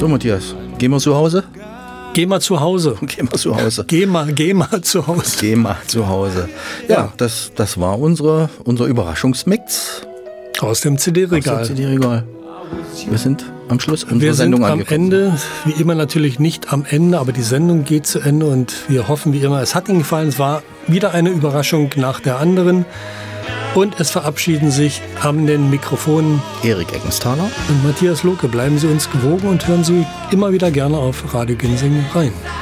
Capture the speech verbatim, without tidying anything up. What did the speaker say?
So, Matthias, gehen wir zu Hause? Geh mal zu Hause. Geh mal zu Hause. Geh mal, geh mal zu Hause. Geh mal zu Hause. Ja, ja. Das, das war unsere, unser Überraschungsmix. Aus dem C D-Regal. Aus dem C D-Regal. Wir sind am Schluss unserer wir Sendung sind am angekommen. Ende, wie immer natürlich nicht am Ende, aber die Sendung geht zu Ende und wir hoffen wie immer, es hat Ihnen gefallen. Es war wieder eine Überraschung nach der anderen. Und es verabschieden sich an den Mikrofonen Erik Eckenthaler und Matthias Lohke. Bleiben Sie uns gewogen und hören Sie immer wieder gerne auf Radio Ginsing rein.